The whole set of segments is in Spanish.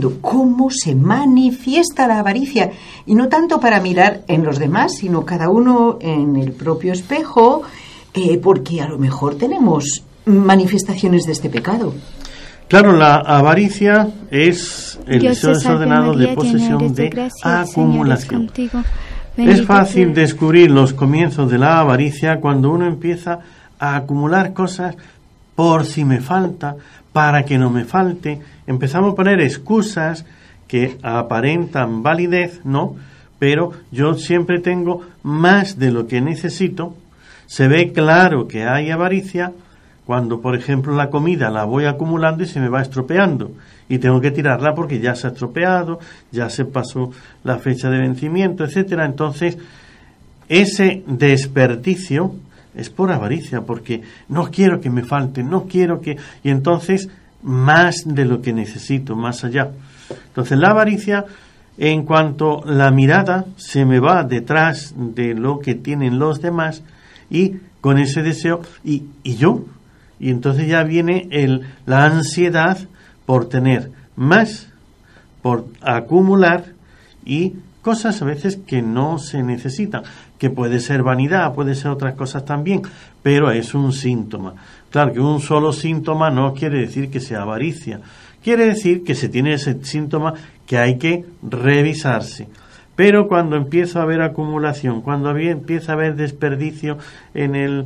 mirando cómo se manifiesta la avaricia, y no tanto para mirar en los demás, sino cada uno en el propio espejo, porque a lo mejor tenemos manifestaciones de este pecado. Claro, la avaricia es el deseo desordenado de posesión, de acumulación. Es fácil descubrir los comienzos de la avaricia cuando uno empieza a acumular cosas por si me falta, para que no me falte. Empezamos a poner excusas que aparentan validez, ¿no? Pero yo siempre tengo más de lo que necesito. Se ve claro que hay avaricia cuando, por ejemplo, la comida la voy acumulando y se me va estropeando y tengo que tirarla porque ya se ha estropeado, ya se pasó la fecha de vencimiento, etcétera. Entonces, ese desperdicio es por avaricia, porque no quiero que me falte, no quiero que... Y entonces, más de lo que necesito, más allá. Entonces, la avaricia, en cuanto la mirada se me va detrás de lo que tienen los demás y con ese deseo, y yo... Y entonces ya viene la ansiedad por tener más, por acumular, y cosas a veces que no se necesitan, que puede ser vanidad, puede ser otras cosas también, pero es un síntoma. Claro que un solo síntoma no quiere decir que sea avaricia, quiere decir que se tiene ese síntoma que hay que revisarse. Pero cuando empieza a haber acumulación, cuando empieza a haber desperdicio en el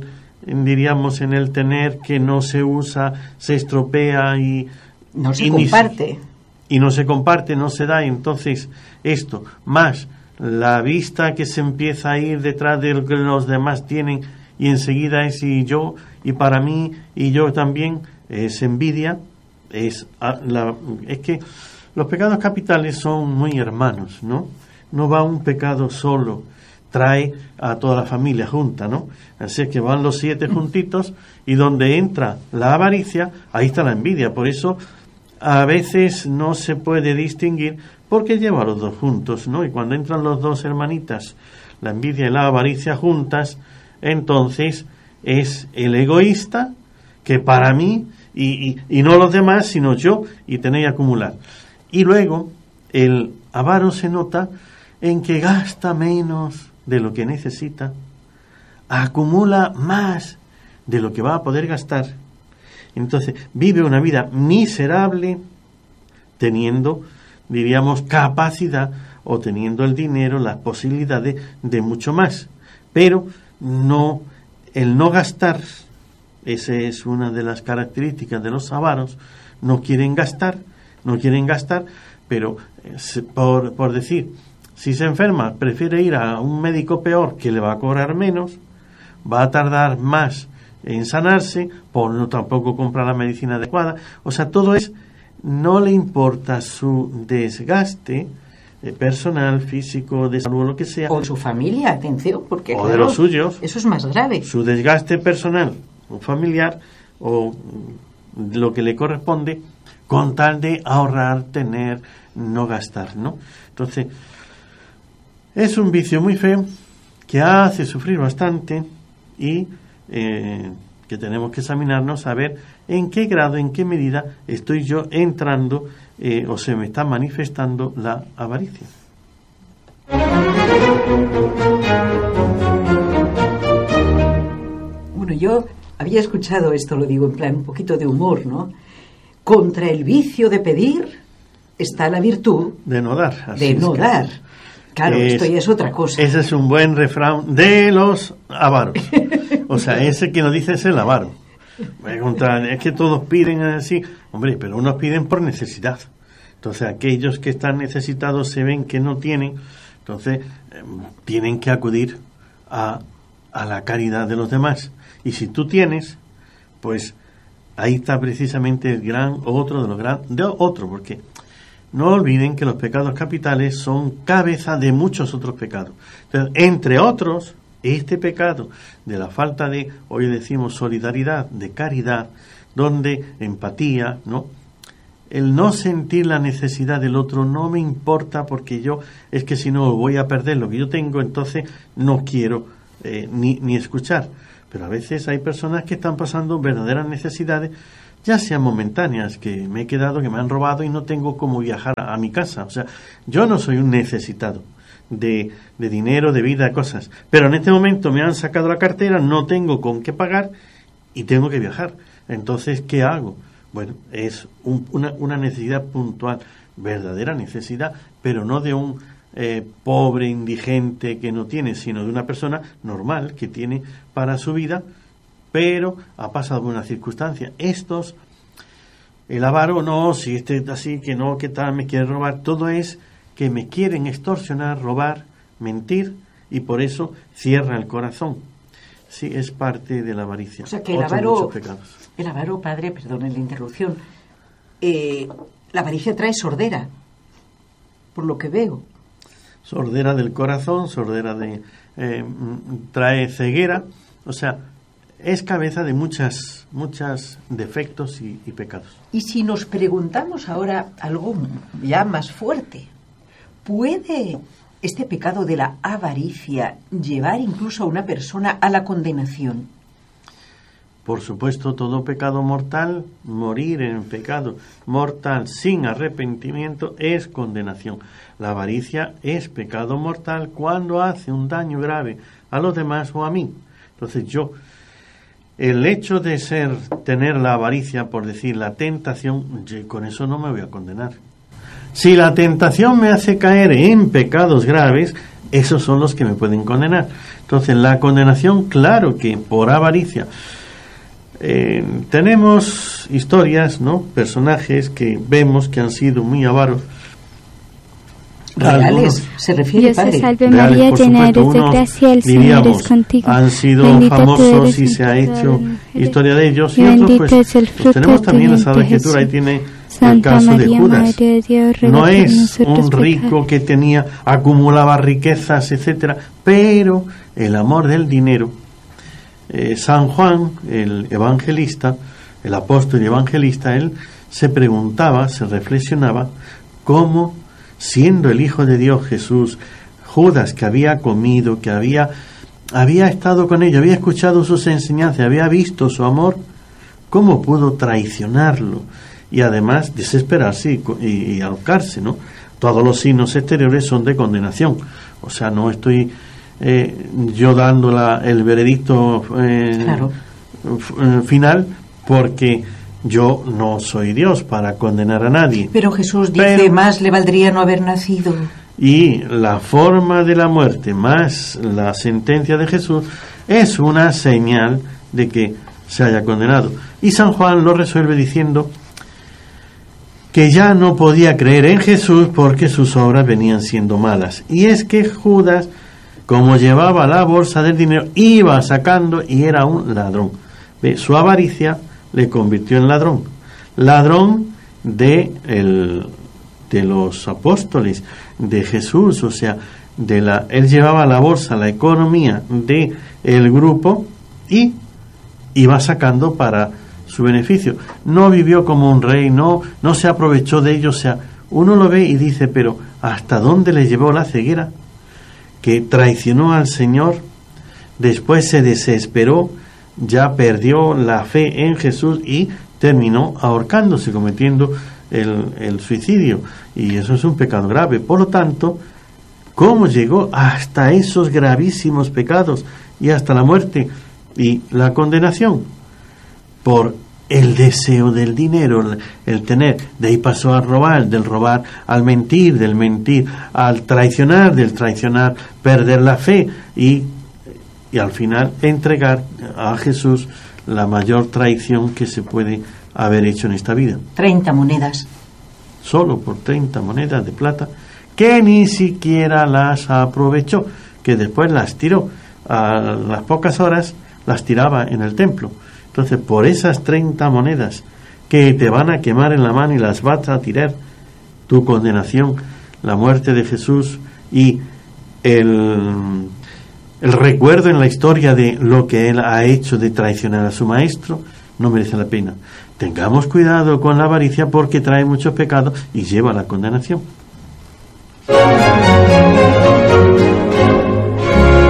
tener, que no se usa, se estropea y no se comparte. Y no se comparte, no se da. Entonces, esto, más la vista que se empieza a ir detrás de lo que los demás tienen, y enseguida es y yo, y para mí, y yo también, es envidia. Es que los pecados capitales son muy hermanos, ¿no? No va un pecado solo, trae a toda la familia junta, ¿no? Así es que van los 7 juntitos, y donde entra la avaricia, ahí está la envidia. Por eso a veces no se puede distinguir, porque lleva a los 2 juntos, ¿no? Y cuando entran los 2 hermanitas, la envidia y la avaricia juntas, entonces es el egoísta, que para mí, y no los demás, sino yo, y tenéis que acumular. Y luego el avaro se nota en que gasta menos de lo que necesita, acumula más de lo que va a poder gastar. Entonces vive una vida miserable teniendo, diríamos, capacidad, o teniendo el dinero, las posibilidades de mucho más. Pero no, el no gastar, esa es una de las características de los avaros. No quieren gastar, pero por decir, si se enferma, prefiere ir a un médico peor, que le va a cobrar menos, va a tardar más en sanarse, por no tampoco comprar la medicina adecuada. O sea, todo es, no le importa su desgaste personal, físico, de salud, lo que sea. O su familia, atención, porque o de los suyos. Eso es más grave. Su desgaste personal o familiar, o lo que le corresponde, con tal de ahorrar, tener, no gastar, ¿no? Entonces, es un vicio muy feo que hace sufrir bastante, y que tenemos que examinarnos a ver en qué grado, en qué medida estoy yo entrando o se me está manifestando la avaricia. Bueno, yo había escuchado esto, lo digo en plan un poquito de humor, ¿no? Contra el vicio de pedir está la virtud de no dar. De no dar. Claro, esto ya es otra cosa. Ese es un buen refrán de los avaros. O sea, ese que nos dice es el avaro. Es que todos piden así. Hombre, pero unos piden por necesidad. Entonces, aquellos que están necesitados se ven que no tienen. Entonces, tienen que acudir a la caridad de los demás. Y si tú tienes, pues ahí está precisamente el gran otro de los grandes. Porque no olviden que los pecados capitales son cabeza de muchos otros pecados. Entonces, entre otros, este pecado de la falta de, hoy decimos, solidaridad, de caridad, donde empatía, ¿no? El no sentir la necesidad del otro, no me importa, porque yo, es que si no voy a perder lo que yo tengo, entonces no quiero ni escuchar. Pero a veces hay personas que están pasando verdaderas necesidades, ya sean momentáneas, que me he quedado, que me han robado y no tengo cómo viajar a mi casa. O sea, yo no soy un necesitado de dinero, de vida, de cosas. Pero en este momento me han sacado la cartera, no tengo con qué pagar y tengo que viajar. Entonces, ¿qué hago? Bueno, es una necesidad puntual, verdadera necesidad, pero no de un pobre indigente que no tiene, sino de una persona normal que tiene para su vida, pero ha pasado una circunstancia. El avaro, no, si así, que no, que tal, me quiere robar, todo es que me quieren extorsionar, robar, mentir, y por eso cierra el corazón. Sí, es parte de la avaricia. O sea que el avaro, padre, perdone la interrupción, la avaricia trae sordera, por lo que veo. Sordera del corazón, trae ceguera, o sea, es cabeza de muchos defectos y pecados. Y si nos preguntamos ahora algo ya más fuerte, ¿puede este pecado de la avaricia llevar incluso a una persona a la condenación? Por supuesto, todo pecado mortal, morir en pecado mortal sin arrepentimiento es condenación. La avaricia es pecado mortal cuando hace un daño grave a los demás o a mí. Entonces el hecho de tener la avaricia, por decir la tentación, con eso no me voy a condenar. Si la tentación me hace caer en pecados graves, esos son los que me pueden condenar. Entonces la condenación, claro que por avaricia. Tenemos historias, ¿no? Personajes que vemos que han sido muy avaros. Reales, se refiere, Dios padre. te salve María, llena eres de gracia, el Señor es contigo. Han sido Bendita famosos y se ha hecho historia de ellos. Y otros, pues, tenemos también esa Escritura, ahí tiene el caso de Judas. No es un rico que acumulaba riquezas, etcétera, pero el amor del dinero. San Juan, el evangelista, el apóstol y evangelista, él se preguntaba, se reflexionaba cómo, siendo el Hijo de Dios Jesús, Judas, que había comido, que había estado con ellos, había escuchado sus enseñanzas, había visto su amor, cómo pudo traicionarlo y además desesperarse y ahorcarse, ¿no? Todos los signos exteriores son de condenación. O sea, no estoy yo dando el veredicto claro. Final, porque yo no soy Dios para condenar a nadie. Pero Jesús dice, más le valdría no haber nacido. Y la forma de la muerte más la sentencia de Jesús es una señal de que se haya condenado. Y San Juan lo resuelve diciendo que ya no podía creer en Jesús porque sus obras venían siendo malas. Y es que Judas, como llevaba la bolsa del dinero, iba sacando y era un ladrón. Su avaricia le convirtió en ladrón de los apóstoles de Jesús. O sea, él llevaba la bolsa, la economía de el grupo y iba sacando para su beneficio. No vivió como un rey, no se aprovechó de ello. O sea, uno lo ve y dice, pero ¿hasta dónde le llevó la ceguera? Que traicionó al Señor, después se desesperó, ya perdió la fe en Jesús y terminó ahorcándose, cometiendo el suicidio. Y eso es un pecado grave. Por lo tanto, ¿cómo llegó hasta esos gravísimos pecados y hasta la muerte y la condenación? Por el deseo del dinero, el tener. De ahí pasó a robar, del robar al mentir, del mentir al traicionar, del traicionar perder la fe y al final entregar a Jesús la mayor traición que se puede haber hecho en esta vida. 30 monedas. Solo por 30 monedas de plata, que ni siquiera las aprovechó, que después las tiró. A las pocas horas las tiraba en el templo. Entonces, por esas 30 monedas que te van a quemar en la mano y las vas a tirar, tu condenación, la muerte de Jesús y el recuerdo en la historia de lo que él ha hecho de traicionar a su maestro, no merece la pena. Tengamos cuidado con la avaricia porque trae muchos pecados y lleva a la condenación.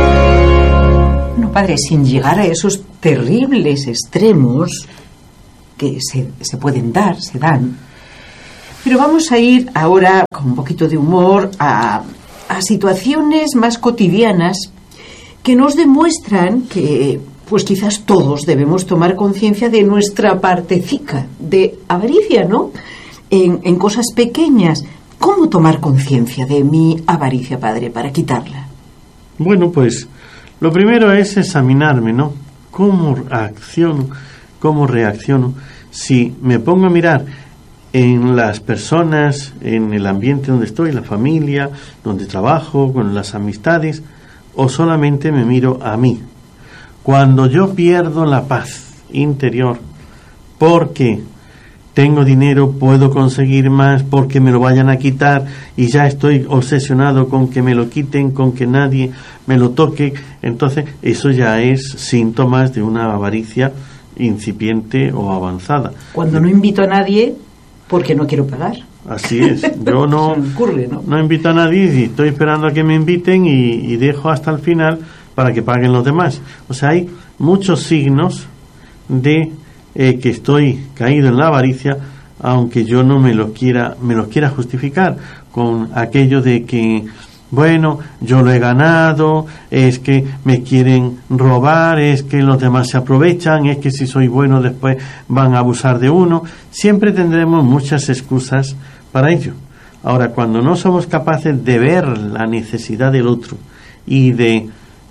No, padre, sin llegar a esos terribles extremos, que se pueden dar, se dan. Pero vamos a ir ahora con un poquito de humor a situaciones más cotidianas que nos demuestran que pues quizás todos debemos tomar conciencia de nuestra partecica de avaricia, ¿no? En cosas pequeñas. ¿Cómo tomar conciencia de mi avaricia, padre, para quitarla? Bueno, pues lo primero es examinarme, ¿no? ¿Cómo acciono? ¿Cómo reacciono? Si me pongo a mirar en las personas, en el ambiente donde estoy, la familia, donde trabajo, con las amistades, o solamente me miro a mí. Cuando yo pierdo la paz interior porque tengo dinero, puedo conseguir más, porque me lo vayan a quitar y ya estoy obsesionado con que me lo quiten, con que nadie me lo toque, entonces eso ya es síntomas de una avaricia incipiente o avanzada. Cuando no invito a nadie porque no quiero pagar. Así es, yo no invito a nadie y estoy esperando a que me inviten y dejo hasta el final para que paguen los demás. O sea, hay muchos signos de que estoy caído en la avaricia, aunque yo no me los quiera justificar con aquello de que, bueno, yo lo he ganado, es que me quieren robar, es que los demás se aprovechan, es que si soy bueno después van a abusar de uno. Siempre tendremos muchas excusas para ello. Ahora, cuando no somos capaces de ver la necesidad del otro y de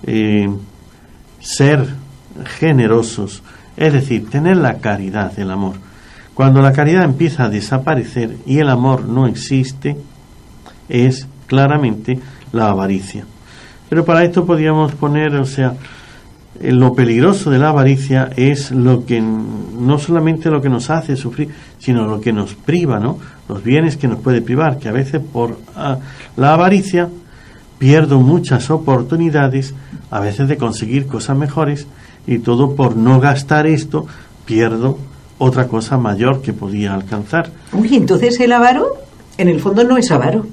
ser generosos, es decir, tener la caridad, el amor. Cuando la caridad empieza a desaparecer y el amor no existe, es claramente la avaricia. Pero para esto podríamos poner, o sea, lo peligroso de la avaricia es lo que no solamente lo que nos hace sufrir, sino lo que nos priva, ¿no? Los bienes que nos puede privar, que a veces por la avaricia pierdo muchas oportunidades, a veces de conseguir cosas mejores, y todo por no gastar esto, pierdo otra cosa mayor que podía alcanzar. Uy, entonces el avaro, en el fondo no es avaro.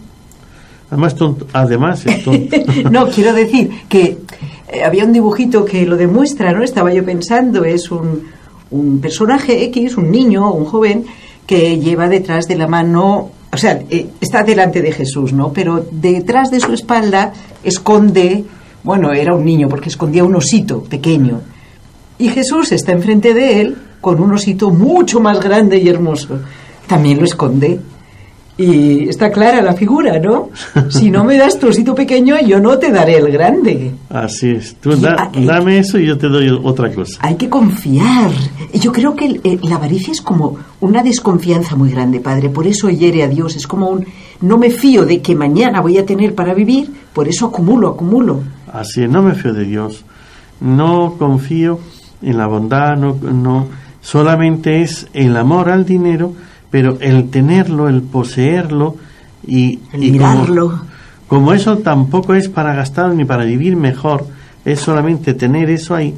Además es tonto. No, quiero decir que había un dibujito que lo demuestra, ¿no? Estaba yo pensando, es un personaje X, un niño o un joven, que lleva detrás de la mano, o sea, está delante de Jesús, ¿no? Pero detrás de su espalda esconde, bueno, era un niño porque escondía un osito pequeño. Y Jesús está enfrente de él con un osito mucho más grande y hermoso. También lo esconde. Y está clara la figura, ¿no? Si no me das tu osito pequeño, yo no te daré el grande. Así es. Tú dame eso y yo te doy otra cosa. Hay que confiar. Yo creo que la avaricia es como una desconfianza muy grande, padre. Por eso hiere a Dios. Es como no me fío de que mañana voy a tener para vivir, por eso acumulo. Así es, no me fío de Dios. No confío en la bondad, no. Solamente es el amor al dinero, pero el tenerlo, el poseerlo y mirarlo. Como eso tampoco es para gastar ni para vivir mejor, es solamente tener eso ahí.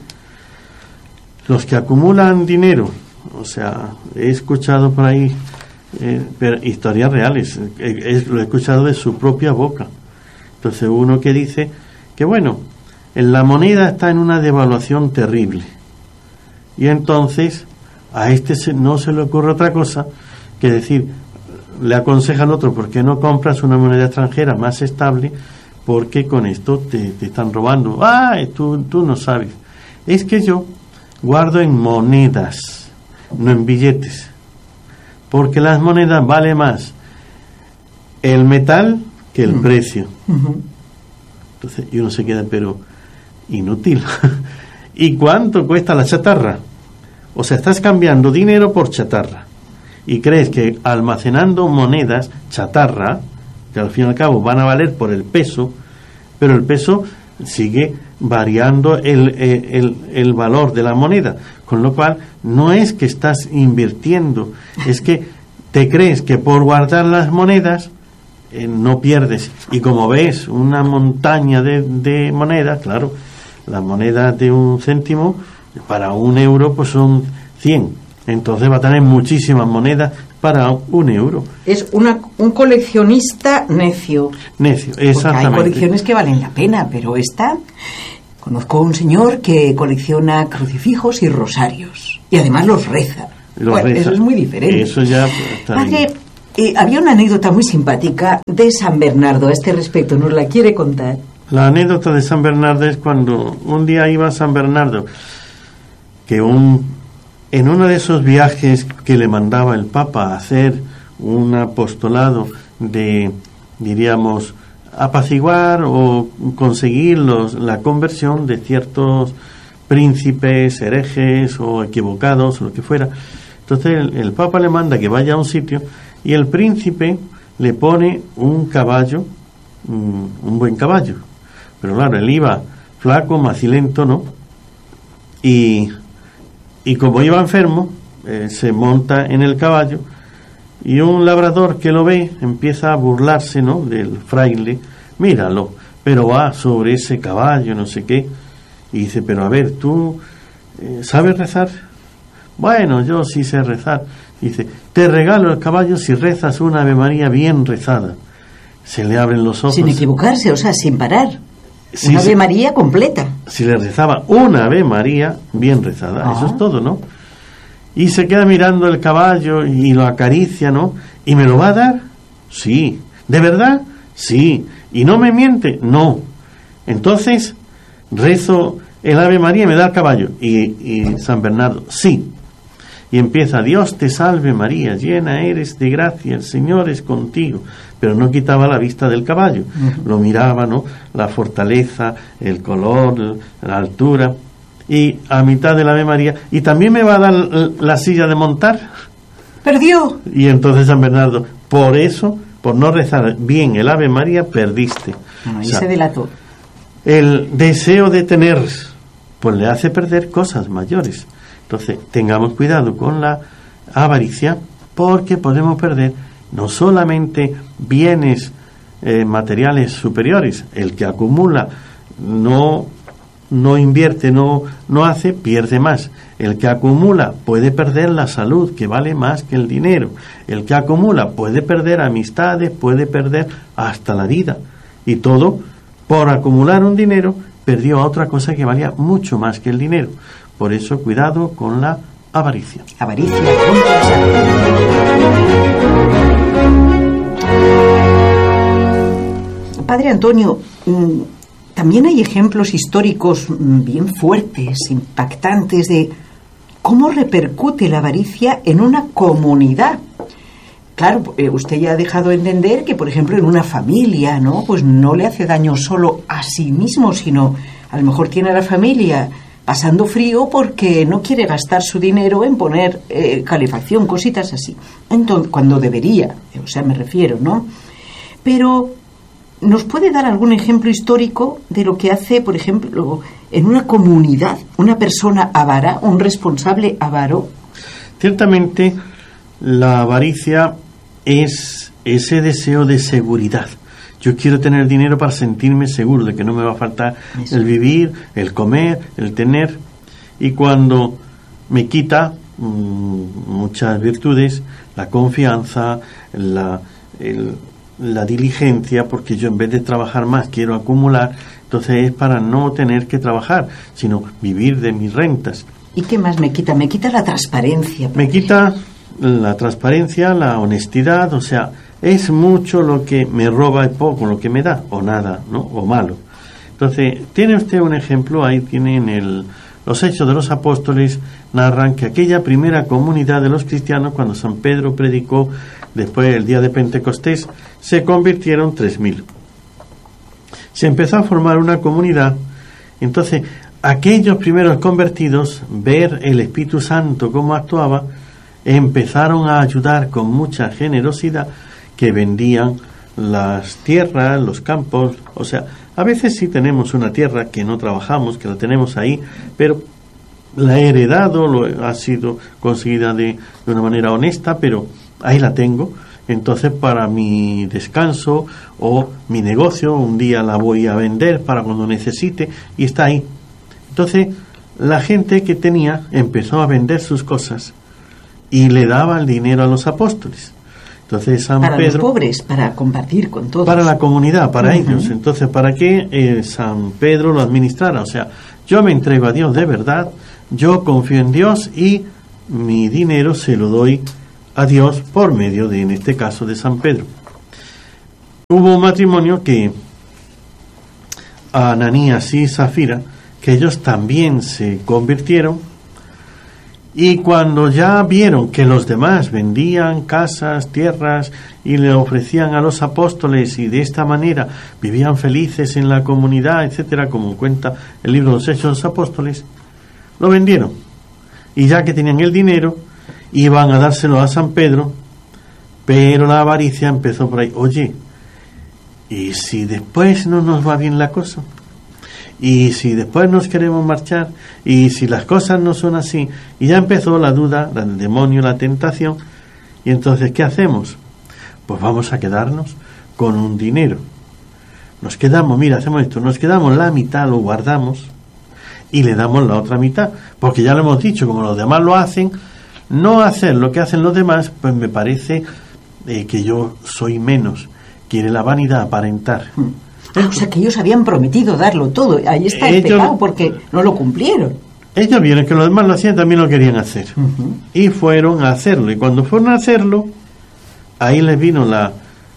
Los que acumulan dinero, o sea, he escuchado por ahí historias reales, lo he escuchado de su propia boca. Entonces uno que dice que bueno, la moneda está en una devaluación terrible y entonces a no se le ocurre otra cosa que decir, le aconseja al otro, ¿por qué no compras una moneda extranjera más estable? Porque con esto te están robando. Tú no sabes. Es que yo guardo en monedas, no en billetes, porque las monedas vale más el metal que el precio. Entonces y uno se queda pero inútil. ¿Y cuánto cuesta la chatarra? O sea, estás cambiando dinero por chatarra y crees que almacenando monedas chatarra, que al fin y al cabo van a valer por el peso, pero el peso sigue variando el valor de la moneda, con lo cual no es que estás invirtiendo, es que te crees que por guardar las monedas no pierdes. Y como ves una montaña de monedas, claro, las monedas de 1 céntimo para 1 euro pues son 100. Entonces va a tener muchísimas monedas para 1 euro. Es un coleccionista necio. Necio, exactamente. Porque hay colecciones que valen la pena, pero esta... Conozco a un señor que colecciona crucifijos y rosarios. Y además los reza. Bueno, eso es muy diferente. Eso ya está Padre, había una anécdota muy simpática de San Bernardo a este respecto. ¿Nos la quiere contar? La anécdota de San Bernardo es cuando un día iba San Bernardo, que en uno de esos viajes que le mandaba el Papa a hacer un apostolado de, diríamos, apaciguar o conseguir la conversión de ciertos príncipes, herejes o equivocados, o lo que fuera. Entonces el Papa le manda que vaya a un sitio y el príncipe le pone un caballo, un buen caballo. Pero claro, él iba flaco, macilento, ¿no? Y como iba enfermo, se monta en el caballo y un labrador que lo ve empieza a burlarse, ¿no?, del fraile. Míralo, pero va sobre ese caballo, no sé qué. Y dice, pero a ver, ¿tú sabes rezar? Bueno, yo sí sé rezar. Dice, te regalo el caballo si rezas una Ave María bien rezada. Se le abren los ojos. Sin equivocarse, o sea, sin parar. Sí, una Ave María completa. Si le rezaba una Ave María bien rezada, eso es todo, ¿no? Y se queda mirando el caballo y lo acaricia, ¿no? ¿Y me lo va a dar? Sí. ¿De verdad? Sí. ¿Y no me miente? No. Entonces, rezo el Ave María y me da el caballo. Y San Bernardo, sí. Y empieza, Dios te salve María, llena eres de gracia, el Señor es contigo. Pero no quitaba la vista del caballo. Lo miraba, ¿no? La fortaleza, el color, la altura. Y a mitad del Ave María, ¿y también me va a dar la silla de montar? Perdió. Y entonces San Bernardo, por eso, por no rezar bien el Ave María, perdiste. Ahí se delató. El deseo de tener, pues le hace perder cosas mayores. Entonces, tengamos cuidado con la avaricia, porque podemos perder no solamente bienes materiales superiores. El que acumula no invierte, no hace, pierde más. El que acumula puede perder la salud, que vale más que el dinero. El que acumula puede perder amistades, puede perder hasta la vida. Y todo por acumular un dinero perdió a otra cosa que valía mucho más que el dinero. Por eso, cuidado con la avaricia. Avaricia. Padre Antonio, también hay ejemplos históricos bien fuertes, impactantes, de cómo repercute la avaricia en una comunidad. Claro, usted ya ha dejado de entender que, por ejemplo, en una familia, ¿no?, pues no le hace daño solo a sí mismo, sino a lo mejor tiene a la familia pasando frío porque no quiere gastar su dinero en poner calefacción, cositas así. Entonces, cuando debería, o sea, me refiero, ¿no? Pero, ¿nos puede dar algún ejemplo histórico de lo que hace, por ejemplo, en una comunidad, una persona avara, un responsable avaro? Ciertamente, la avaricia es ese deseo de seguridad. Yo quiero tener dinero para sentirme seguro de que no me va a faltar el vivir, el comer, el tener. Y cuando me quita muchas virtudes, la confianza, la diligencia, porque yo en vez de trabajar más quiero acumular, entonces es para no tener que trabajar, sino vivir de mis rentas. ¿Y qué más me quita? Me quita la transparencia. Me quita la transparencia, la honestidad, o sea, es mucho lo que me roba y poco lo que me da, o nada, ¿no?, o malo. Entonces, tiene usted un ejemplo, ahí tienen los Hechos de los Apóstoles, narran que aquella primera comunidad de los cristianos, cuando San Pedro predicó, después del día de Pentecostés, se convirtieron 3.000. Se empezó a formar una comunidad. Entonces, aquellos primeros convertidos, ver el Espíritu Santo cómo actuaba, empezaron a ayudar con mucha generosidad, que vendían las tierras, los campos. O sea, a veces sí tenemos una tierra que no trabajamos, que la tenemos ahí, pero la he heredado, ha sido conseguida de una manera honesta, pero ahí la tengo. Entonces, para mi descanso o mi negocio, un día la voy a vender para cuando necesite, y está ahí. Entonces, la gente que tenía empezó a vender sus cosas y le daba el dinero a los apóstoles. Entonces San para Pedro, los pobres, para compartir con todos. Para la comunidad, para ellos. Entonces, ¿para qué San Pedro lo administrara? O sea, yo me entrego a Dios de verdad, yo confío en Dios y mi dinero se lo doy a Dios por medio de, en este caso, de San Pedro. Hubo un matrimonio que, Ananías y Zafira, que ellos también se convirtieron, y cuando ya vieron que los demás vendían casas, tierras y le ofrecían a los apóstoles, y de esta manera vivían felices en la comunidad, etcétera, como cuenta el libro de los Hechos de los Apóstoles, lo vendieron, y ya que tenían el dinero iban a dárselo a San Pedro, pero la avaricia empezó por ahí. Oye, ¿y si después no nos va bien la cosa? ¿Y si después nos queremos marchar? ¿Y si las cosas no son así? Y ya empezó la duda, el demonio, la tentación. Y entonces, ¿qué hacemos? Pues vamos a quedarnos con un dinero. Nos quedamos, mira, hacemos esto, nos quedamos la mitad, lo guardamos y le damos la otra mitad. Porque ya lo hemos dicho, como los demás lo hacen, no hacer lo que hacen los demás, pues me parece que yo soy menos. Quiere la vanidad, aparentar. O sea, que ellos habían prometido darlo todo. Ahí está el pecado, porque no lo cumplieron. Ellos vieron que los demás lo hacían, también lo querían hacer. Y fueron a hacerlo. Y cuando fueron a hacerlo, ahí les vino la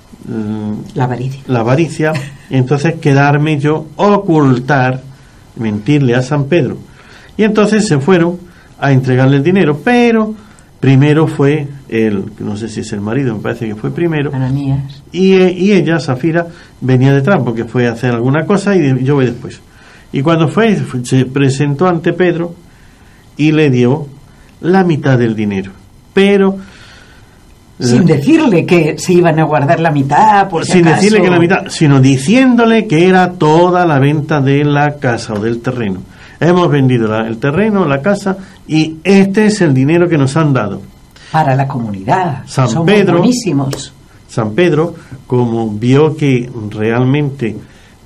avaricia. Y entonces quedarme yo, ocultar, mentirle a San Pedro. Y entonces se fueron a entregarle el dinero, pero primero fue no sé si es el marido, me parece que fue primero, Ananías. Y ella, Zafira, venía detrás porque fue a hacer alguna cosa y yo voy después. Y cuando se presentó ante Pedro y le dio la mitad del dinero, pero sin decirle que se iban a guardar la mitad, por si sin acaso. Decirle que la mitad, sino diciéndole que era toda la venta de la casa o del terreno. Hemos vendido el terreno, la casa, y este es el dinero que nos han dado. Para la comunidad. Somos buenísimos. San Pedro, como vio que realmente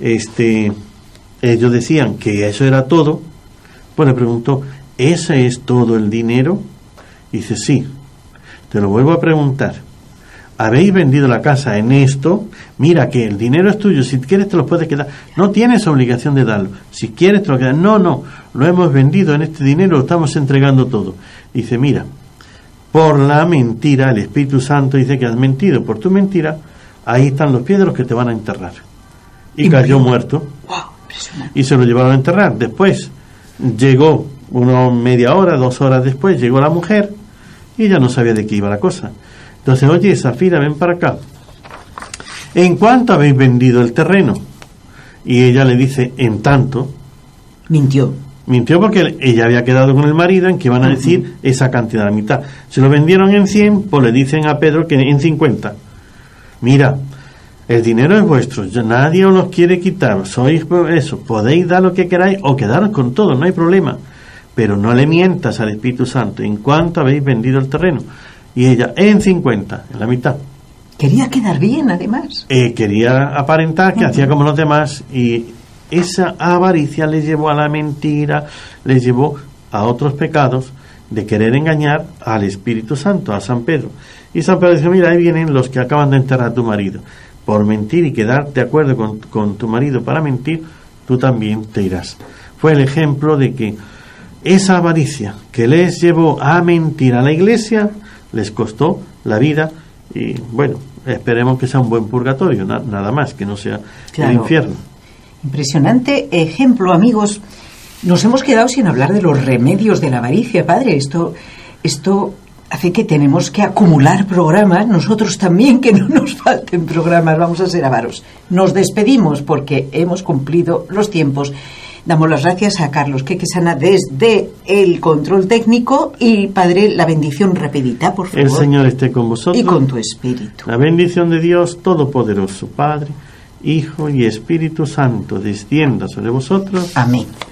ellos decían que eso era todo, pues le preguntó, ¿ese es todo el dinero? Y dice, sí. Te lo vuelvo a preguntar. ¿Habéis vendido la casa en esto? Mira que el dinero es tuyo, si quieres te lo puedes quedar. No tienes obligación de darlo. Si quieres te lo quedas. No, lo hemos vendido en este dinero, lo estamos entregando todo. Dice, mira, por la mentira, el Espíritu Santo dice que has mentido. Por tu mentira, ahí están los pies de los que te van a enterrar. Y cayó muerto. Wow, impresionante. Y se lo llevaron a enterrar. Después llegó, media hora, 2 horas después, llegó la mujer y ella no sabía de qué iba la cosa. Entonces, oye, Zafira, ven para acá. ¿En cuánto habéis vendido el terreno? Y ella le dice, en tanto. Mintió porque ella había quedado con el marido en que iban a decir esa cantidad, la mitad. Se lo vendieron en 100, pues le dicen a Pedro que en 50. Mira, el dinero es vuestro, nadie os lo quiere quitar, sois eso, podéis dar lo que queráis o quedaros con todo, no hay problema. Pero no le mientas al Espíritu Santo. ¿En cuánto habéis vendido el terreno? Y ella, en 50, en la mitad. Quería quedar bien, además. Quería aparentar que hacía como los demás, y esa avaricia le llevó a la mentira, le llevó a otros pecados de querer engañar al Espíritu Santo, a San Pedro. Y San Pedro dice, mira, ahí vienen los que acaban de enterrar a tu marido. Por mentir y quedar de acuerdo con tu marido para mentir, tú también te irás. Fue el ejemplo de que esa avaricia que les llevó a mentir a la Iglesia les costó la vida, y bueno, esperemos que sea un buen purgatorio, nada más, que no sea el infierno. Impresionante ejemplo, amigos. Nos hemos quedado sin hablar de los remedios de la avaricia, padre. Esto hace que tenemos que acumular programas, nosotros también, que no nos falten programas, vamos a ser avaros. Nos despedimos porque hemos cumplido los tiempos. Damos las gracias a Carlos Quequesana desde el control técnico, y padre, la bendición rapidita, por favor. El Señor esté con vosotros. Y con tu espíritu. La bendición de Dios Todopoderoso, Padre, Hijo y Espíritu Santo, descienda sobre vosotros. Amén.